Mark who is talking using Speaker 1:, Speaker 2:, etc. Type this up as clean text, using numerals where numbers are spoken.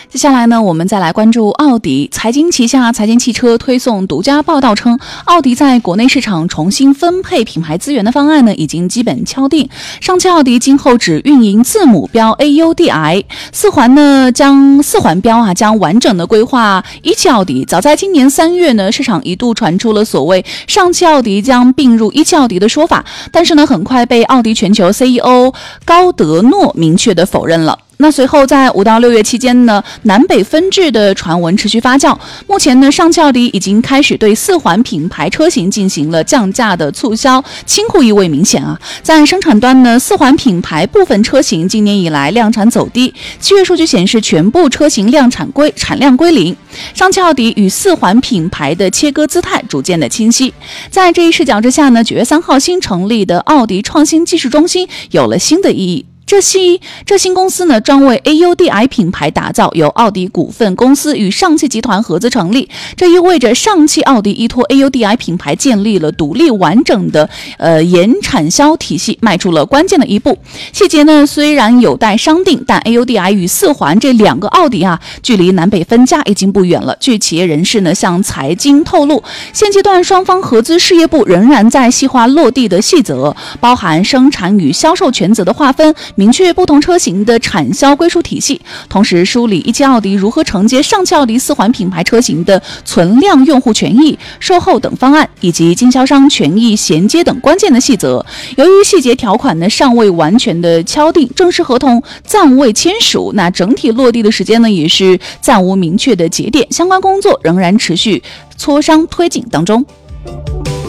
Speaker 1: 接下来呢，我们再来关注奥迪。财经旗下财经汽车推送独家报道称，奥迪在国内市场重新分配品牌资源的方案呢，已经基本敲定。上汽奥迪今后只运营字母标 AUDI， 四环标将完整的规划一汽奥迪。早在今年3月呢，市场一度传出了所谓上汽奥迪将并入一汽奥迪的说法，但是呢，很快被奥迪全球 CEO 高德诺明确的否认了。那随后在5到6月期间呢，南北分治的传闻持续发酵。目前呢，上汽奥迪已经开始对4环品牌车型进行了降价的促销，清库意味明显啊。在生产端呢，4环品牌部分车型今年以来量产走低，7月数据显示全部车型产量归零。上汽奥迪与4环品牌的切割姿态逐渐的清晰。在这一视角之下呢，9月3号新成立的奥迪创新技术中心有了新的意义。这新公司呢，专为 AUDI 品牌打造，由奥迪股份公司与上汽集团合资成立。这意味着上汽奥迪依托 AUDI 品牌建立了独立完整的研产销体系，迈出了关键的一步。细节呢虽然有待商定，但 AUDI 与4环这2个奥迪距离南北分家已经不远了。据企业人士呢向财经透露，现阶段双方合资事业部仍然在细化落地的细则，包含生产与销售权责的划分，明确不同车型的产销归属体系，同时梳理一汽奥迪如何承接上汽奥迪4环品牌车型的存量用户权益、售后等方案，以及经销商权益衔接等关键的细则。由于细节条款呢尚未完全的敲定，正式合同暂未签署，那整体落地的时间呢也是暂无明确的节点，相关工作仍然持续磋商推进当中。